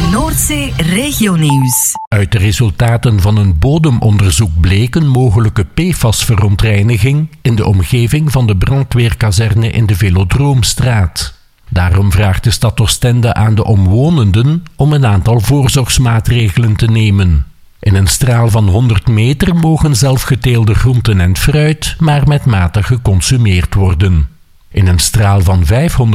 Noordzee Regionieuws. Uit de resultaten van een bodemonderzoek bleek een mogelijke PFAS-verontreiniging in de omgeving van de brandweerkazerne in de Velodroomstraat. Daarom vraagt de stad Oostende aan de omwonenden om een aantal voorzorgsmaatregelen te nemen. In een straal van 100 meter mogen zelfgeteelde groenten en fruit maar met mate geconsumeerd worden. In een straal van 500